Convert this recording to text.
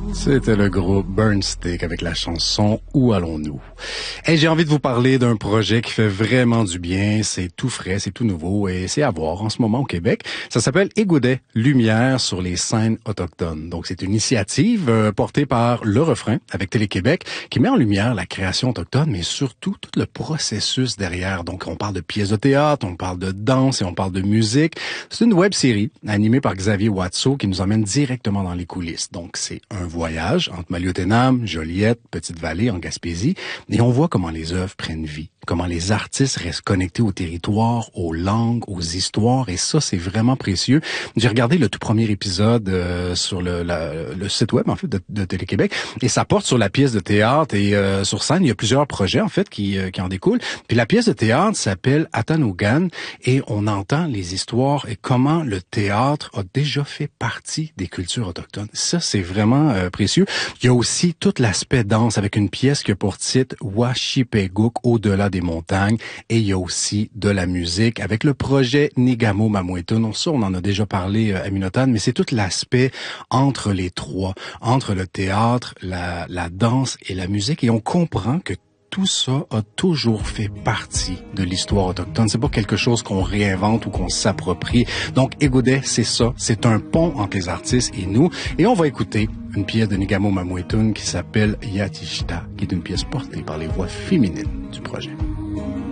C'était le groupe Burnstick avec la chanson « Où allons-nous ». Hey, j'ai envie de vous parler d'un projet qui fait vraiment du bien. C'est tout frais, c'est tout nouveau et c'est à voir en ce moment au Québec. Ça s'appelle Égoudet, lumière sur les scènes autochtones. Donc, c'est une initiative portée par Le Refrain avec Télé-Québec qui met en lumière la création autochtone, mais surtout tout le processus derrière. Donc, on parle de pièces de théâtre, on parle de danse et on parle de musique. C'est une web-série animée par Xavier Watso qui nous emmène directement dans les coulisses. Donc, c'est un voyage entre Maliotenam, Joliette, Petite-Vallée en Gaspésie et on voit comment les œuvres prennent vie, comment les artistes restent connectés au territoire, aux langues, aux histoires et ça, c'est vraiment précieux. J'ai regardé le tout premier épisode sur le site web en fait de Télé-Québec et ça porte sur la pièce de théâtre et sur scène, il y a plusieurs projets en fait qui en découlent. Puis la pièce de théâtre s'appelle Atanogan et on entend les histoires et comment le théâtre a déjà fait partie des cultures autochtones. Ça, c'est vraiment précieux. Il y a aussi tout l'aspect danse avec une pièce qui a pour titre Washipeguk, au-delà des montagnes. Et il y a aussi de la musique avec le projet Nigamo Mamouetun. Ça, on en a déjà parlé à Minotan, mais c'est tout l'aspect entre les trois, entre le théâtre, la danse et la musique. Et on comprend que tout ça a toujours fait partie de l'histoire autochtone. C'est pas quelque chose qu'on réinvente ou qu'on s'approprie. Donc, Égoudet, c'est ça. C'est un pont entre les artistes et nous. Et on va écouter une pièce de Nigamo Mamouetun qui s'appelle Yatishta, qui est une pièce portée par les voix féminines du projet.